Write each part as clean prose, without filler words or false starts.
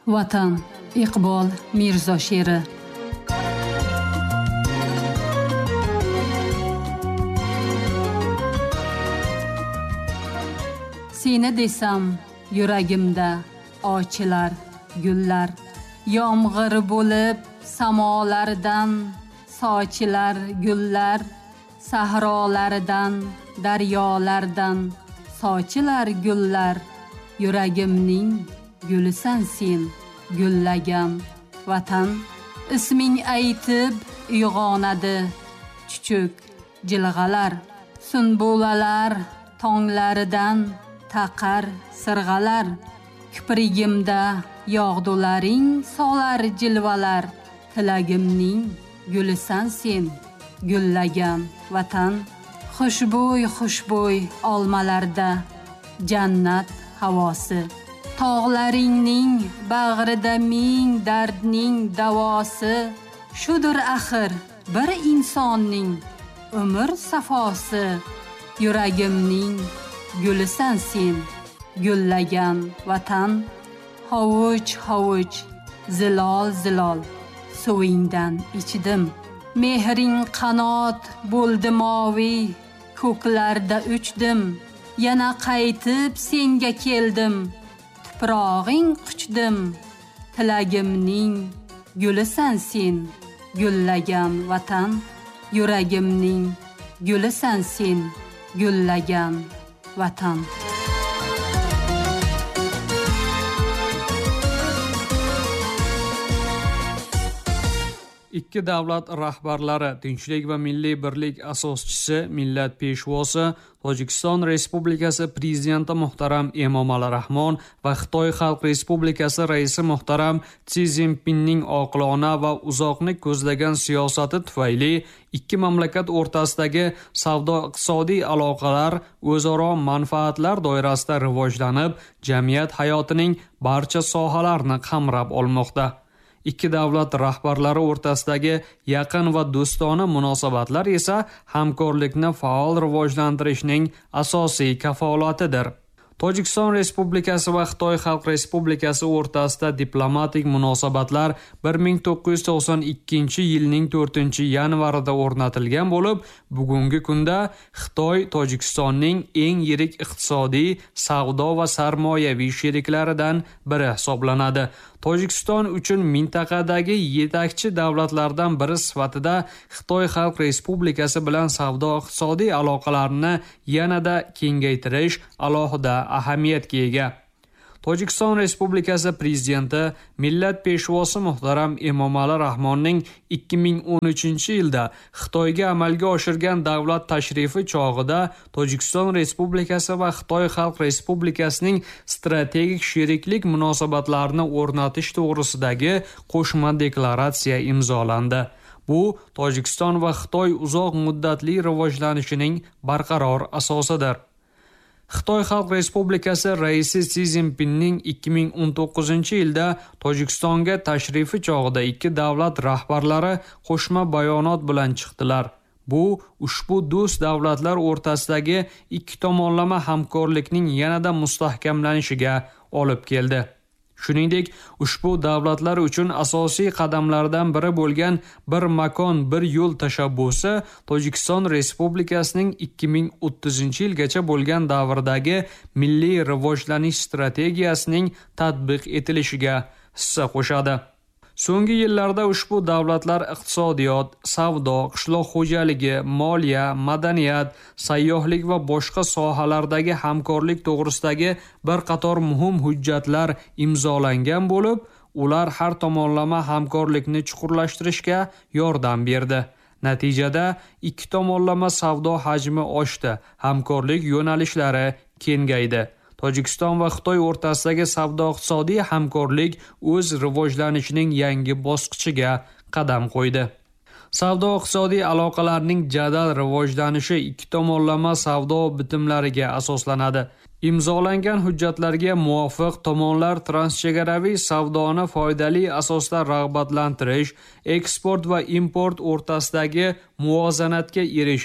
Vatan Iqbol Mirzo she'ri. Seni desam yuragimda ochilar gullar, yomg'ir bo'lib samolardan sochilar gullar, sahrolardan daryolardan sochilar gullar. Yuragimning gulisan sen, gullagan vatan. Isming aytib uyg'onadi chuchuk jilg'alar, sunbulalar tonglaridan taqar sirg'alar. Kiprigimda yog'dularing solar jilvalar. Tilagimning gulisan sen, gullagan vatan. Xushbo'y olmalarda jannat havosi, tog'laringning bag'rida ming dardning davosi. Shudur axir bir insonning umr safosi. Yuragimning gulisan sen, gullagan vatan. Hovuch zilol suvingdan ichdim. Mehring qanot bo'ldi moviy, ko'klarda uchdim. Yana qaytib senga keldim, tuprog'ing quchdim. Tilagimning gulisan sen, gullagan vatan. Yuragimning gulisan sen, gullagan vatan. Ikki davlat rahbarlari, Tinchlik va milliy birlik asoschisi, millat peshvosi, Tojikiston Respublikasi prezidenti muhtaram Emomali Rahmon va Xitoy Xalq Respublikasi raisi muhtaram Si Zinpinning oqilona va uzoqni ko'zlagan siyosati tufayli ikki mamlakat o'rtasidagi savdo-iqtisodiy aloqalar o'zaro manfaatlar doirasida rivojlanib, jamiyat hayotining barcha sohalarini qamrab olmoqda. Ikki davlat rahbarlari o'rtasidagi yaqin va do'stona munosabatlar esa hamkorlikni faol rivojlantirishning asosiy kafolatidir. Tojikiston Respublikasi va Xitoy Xalq Respublikasi o'rtasida diplomatik munosabatlar 1992-yilning 4-yanvarida o'rnatilgan bo'lib, bugungi kunda Xitoy Tojikistonning eng yirik iqtisodiy, savdo va sarmoyaviy sheriklaridan biri hisoblanadi. Tojikiston uchun mintaqadagi yetakchi davlatlardan biri sifatida Xitoy Xalq Respublikasi bilan savdo-iqtisodiy aloqalarni yanada kengaytirish alohida ahamiyatga ega. Tojikiston Respublikasi prezidenti millat peshvosi muhtaram Emomali Rahmonning 2013-yilda Xitoyga amalga oshirgan davlat tashrifi chog'ida Tojikiston Respublikasi va Xitoy Xalq Respublikasining strategik sheriklik munosabatlarini o'rnatish to'g'risidagi qo'shma deklaratsiya imzolandi. Bu Tojikiston va Xitoy uzoq muddatli rivojlanishining barqaror asosidir. Xitoy Xalq Respublikasi raisi Si Zinpinning 2019-yilda Tojikistonga tashrifi chog'ida ikki davlat rahbarlari qo'shma bayonot bilan chiqdilar. Bu ushbu do'st davlatlar o'rtasidagi ikki tomonlama hamkorlikning yanada mustahkamlanishiga olib keldi. Shuningdek, ushbu davlatlar uchun asosiy qadamlardan biri bo'lgan bir makon, bir yo'l tashabbusi Tojikiston Respublikasining 2030-yilgacha bo'lgan davrdagi milliy rivojlanish strategiyasining tatbiq etilishiga hissa qo'shadi. So'nggi yillarda ushbu davlatlar iqtisodiyot, savdo, qishloq xo'jaligi, moliya, madaniyat, sayyohlik va boshqa sohalardagi hamkorlik to'g'risidagi bir qator muhim hujjatlar imzolangan bo'lib, ular har tomonlama hamkorlikni chuqurlashtirishga yordam berdi. Natijada ikki tomonlama savdo hajmi oshdi, hamkorlik yo'nalishlari kengaydi. Tojikiston va Xitoy o'rtasidagi savdo-iqtisodiy hamkorlik o'z rivojlanishining yangi bosqichiga qadam qo'ydi. Savdo-iqtisodiy aloqalarning jadal rivojlanishi ikki tomonlama savdo bitimlariga asoslanadi. Imzolangan hujjatlarga muvofiq tomonlar transchegaraviy savdoni foydali asosda rag'batlantirish, eksport va import o'rtasidagi muvozanatga erishish,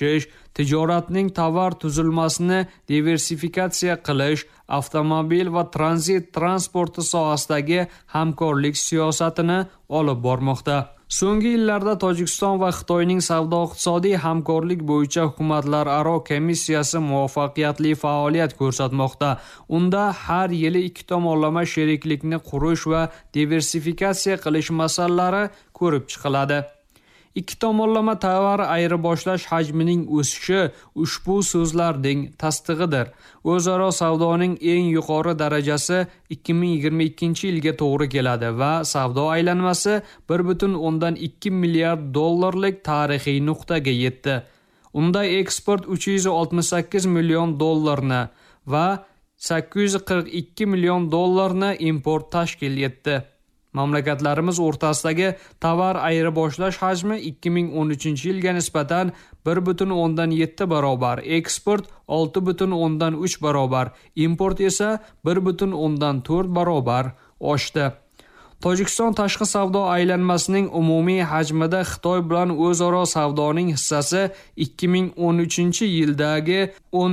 tijoratning tovar tuzilmasini diversifikatsiya qilish, avtomobil va tranzit transporti sohasidagi hamkorlik siyosatini olib bormoqda. So'nggi yillarda Tojikiston va Xitoyning savdo-iqtisodiy hamkorlik bo'yicha hukumatlararo komissiyasi muvaffaqiyatli faoliyat ko'rsatmoqda. Unda har yili ikki tomonlama sheriklikni qurish va diversifikatsiya qilish masalalari ko'rib chiqiladi. Ikki tomonlama tovar ayirboshlash hajmining o'sishi ushbu so'zlarning tasdig'idir. O'zaro savdoning eng yuqori darajasi 2022-yilga to'g'ri keladi va savdo aylanmasi 1.2 milliard dollarlik tarixiy nuqtaga yetdi. Unda eksport 368 million dollarni va 842 million dollarni import tashkil etdi. Mamlakatlarimiz o'rtasidagi tovar ayirboshlash hajmi 2013-yilga nisbatan 1.7 barobar, eksport 6.3 barobar, import esa 1.4 barobar oshdi. Tojikiston tashqi savdo aylanmasining umumiy hajmida Xitoy bilan o'zaro savdoning hissasi 2013-yildagi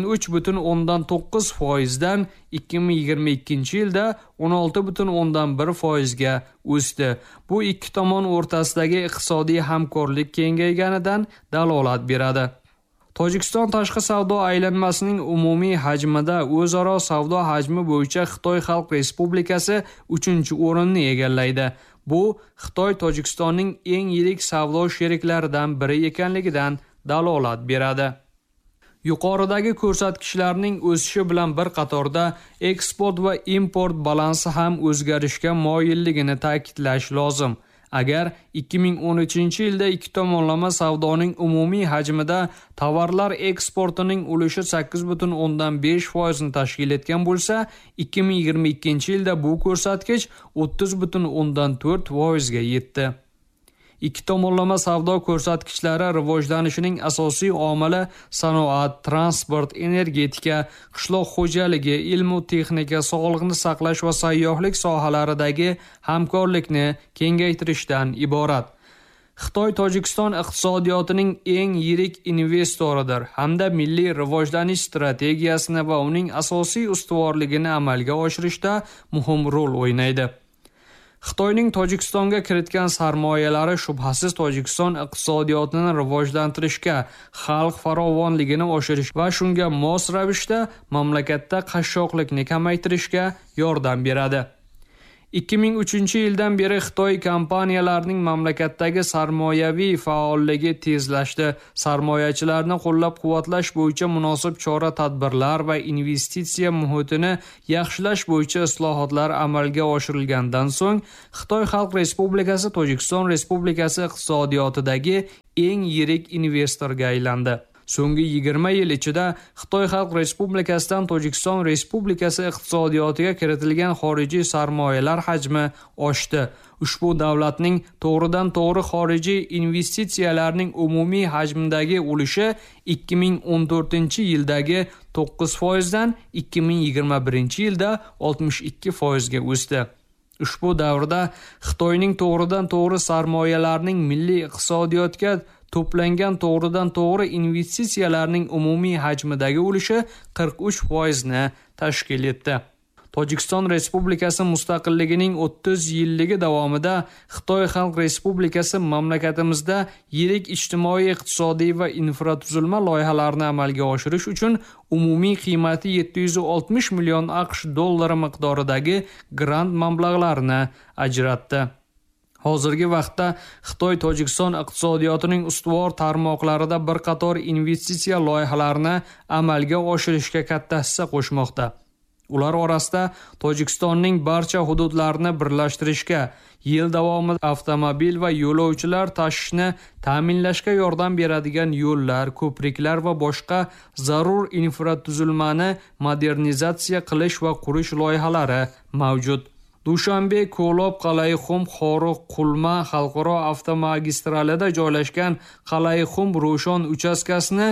13.9% dan 2022-yilda 16.1% ga o'sdi. Bu ikki tomon o'rtasidagi iqtisodiy hamkorlik kengayganidan dalolat beradi. Tojikiston tashqi savdo aylanmasining umumiy hajmida o'zaro savdo hajmi bo'yicha Xitoy Xalq Respublikasi 3-o'rinni egallaydi. Bu Xitoy Tojikistonning eng yirik savdo sheriklaridan biri ekanligidan dalolat beradi. Yuqoridagi ko'rsatkichlarning o'sishi bilan bir qatorda eksport va import balansi ham o'zgarishga moyilligini ta'kidlash lozim. Agar 2013-yilda ikki tomonlama savdoning umumiy hajmida tovarlar eksportining ulushi 8.5% ni tashkil etgan bo'lsa, 2022-yilda bu ko'rsatkich 30.4% ga yetdi. Ikki tomonlama savdo ko'rsatkichlari rivojlanishining asosiy omili sanoat, transport, energetika, qishloq xo'jaligi, ilm-u texnika, sog'liqni saqlash va sayyohlik sohalaridagi hamkorlikni kengaytirishdan iborat. Xitoy Tojikiston iqtisodiyotining eng yirik investoridir hamda milliy rivojlanish strategiyasini va uning asosiy ustuvorligini amalga oshirishda muhim rol o'ynaydi. Xitoyning Tojikistonga kiritgan sarmoyalari shubhasiz Tojikiston iqtisodiyotini rivojlantirishga, xalq farovonligini oshirish va shunga mos ravishda mamlakatda qashshoqlikni kamaytirishga yordam beradi. 2003-yildan beri Xitoy kompaniyalarining mamlakatdagi sarmoyaviy faolligi tezlashdi. Sarmoyachilarni qo'llab-quvvatlash bo'yicha munosib chora-tadbirlar va investitsiya muhitini yaxshilash bo'yicha islohotlar amalga oshirilgandan so'ng, Xitoy Xalq Respublikasi Tojikiston Respublikasi iqtisodiyotidagi eng yirik investorga aylandi. So'nggi 20 yil ichida Xitoy Xalq Respublikasidan Tojikiston Respublikasi iqtisodiyotiga kiritilgan xorijiy sarmoyalar hajmi oshdi. Ushbu davlatning to'g'ridan-to'g'ri xorijiy investitsiyalarning umumiy hajmidagi ulushi 2014-yildagi 9% dan 2021-yilda 62% ga o'sdi. Ushbu davrda Xitoyning to'g'ridan-to'g'ri sarmoyalarning milliy iqtisodiyotga to'plangan to'g'ridan-to'g'ri investitsiyalarning umumiy hajmidagi ulushi 43% ni tashkil etdi. Tojikiston Respublikasi mustaqilligining 30 yilligi davomida Xitoy Xalq Respublikasi mamlakatimizda yirik ijtimoiy, iqtisodiy va infratuzilma loyihalarini amalga oshirish uchun umumiy qiymati 760 million AQSh dollari miqdoridagi grant mablag'larini ajratdi. Hozirgi vaqtda Xitoy Tojikiston iqtisodiyotining ustuvor tarmoqlarida bir qator investitsiya loyihalarini amalga oshirishga katta hissa qo'shmoqda. Ular orasida Tojikistonning barcha hududlarini birlashtirishga, yil davomida avtomobil va yo'lovchilar tashishni ta'minlashga yordam beradigan yo'llar, ko'priklar va boshqa zarur infratuzilmani modernizatsiya qilish va qurish loyihalari mavjud. Dushanbe Ko'lob Qalayxum Xoriq Qulma xalqaro avtomagistralida joylashgan Qalayxum Ro'shon uchastkasini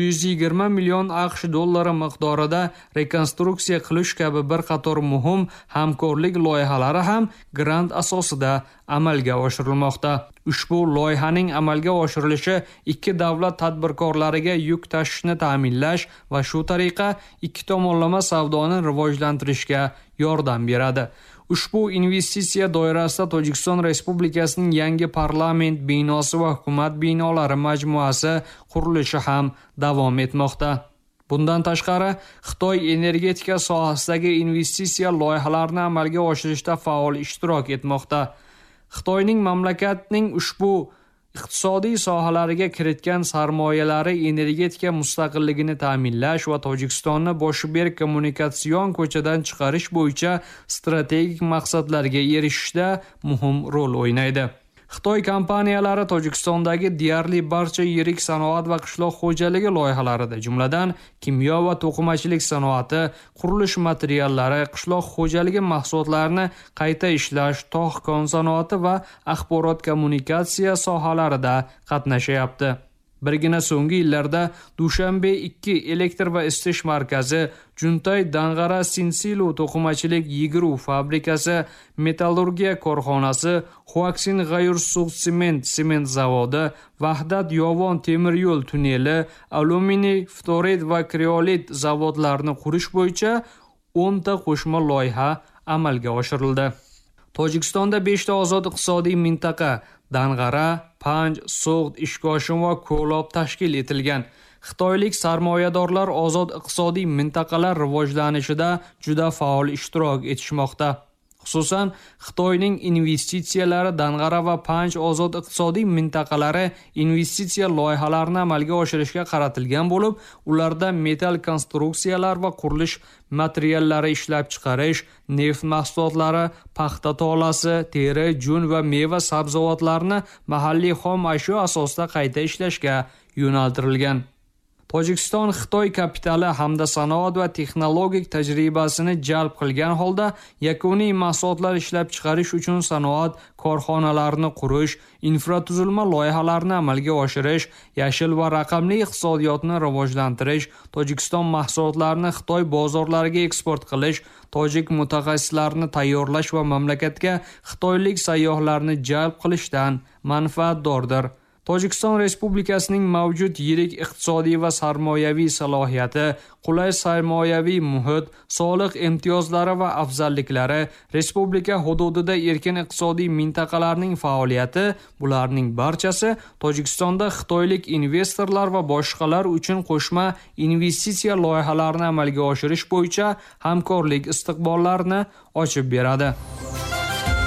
120 million AQSh dollari miqdorida rekonstruksiya qilish kabi bir qator muhim hamkorlik loyihalari ham grant asosida amalga oshirilmoqda. Ushbu loyihaning amalga oshirilishi ikki davlat tadbirkorlariga yuk tashishni ta'minlash va shu tariqa ikki tomonlama savdoni rivojlantirishga yordam beradi. Ushbu investitsiya doirasida Tojikiston Respublikasining yangi parlament binosi va hukumat binolari majmuasi qurilishi ham davom etmoqda. Bundan tashqari, Xitoy energetika sohasidagi investitsiya loyihalarini amalga oshirishda faol ishtirok etmoqda. Xitoyning mamlakatning ushbu iqtisodiy sohalariga kiritgan sarmoyalari energetika mustaqilligini ta'minlash va Tojikistonni boshi berk kommunikatsion ko'chadan chiqarish bo'yicha strategik maqsadlarga erishishda muhim rol o'ynaydi. Xitoy kompaniyalari Tojikistondagi deyarli barcha yirik sanoat va qishloq xo'jaligi loyihalarida, jumladan kimyo va to'qimachilik sanoati, qurilish materiallari, qishloq xo'jaligi mahsulotlarini qayta ishlash, tog' kon sanoati va axborot kommunikatsiya sohalarida qatnashyapti. Birgina so'nggi yillarda Dushanbe 2 elektr va isitish markazi, Juntay Dang'ara Sinsilu to'qimachilik yigiruv fabrikasi, metallurgiya korxonasi, Huaksin G'ayur-Sug' sement zavodi, Vahdat Yovon temir yo'l tunneli, alyuminiy, ftorid va kriolit zavodlarini qurish bo'yicha 10 ta qo'shma loyiha amalga oshirildi. Tojikistonda 5 ta ozod iqtisodiy mintaqa Dang'ara, Panj, So'g'd, Ishkoshin va Ko'lob tashkil etilgan. Xitoylik sarmoyadorlar ozod iqtisodiy mintaqalar rivojlanishida juda faol ishtirok etishmoqda. Xususan, Xitoyning investitsiyalari Dang'ara va Panj ozod iqtisodiy mintaqalari investitsiya loyihalarini amalga oshirishga qaratilgan bo'lib, ularda metall konstruksiyalar va qurilish materiallari ishlab chiqarish, neft mahsulotlari, paxta tolasi, teri, jun va meva sabzavotlarni mahalliy xom ashyo asosida qayta ishlashga yo'naltirilgan. Tojikiston Xitoy kapitali hamda sanoat va texnologik tajribasini jalb qilgan holda yakuniy mahsulotlar ishlab chiqarish uchun sanoat korxonalarini qurish, infratuzilma loyihalarini amalga oshirish, yashil va raqamli iqtisodiyotni rivojlantirish, Tojikiston mahsulotlarini Xitoy bozorlariga eksport qilish, tojik mutaxassislarni tayyorlash va mamlakatga xitoylik sayyohlarni jalb qilishdan manfaatdordir. Tojikiston Respublikasining mavjud yirik iqtisodiy va sarmoyaviy salohiyati, qulay sarmoyaviy muhit, soliq imtiyozlari va afzalliklari, respublika hududida erkin iqtisodiy mintaqalarning faoliyati, bularning barchasi Tojikistonda xitoylik investorlar va boshqalar uchun qo'shma investitsiya loyihalarini amalga oshirish bo'yicha hamkorlik istiqbollarini ochib beradi.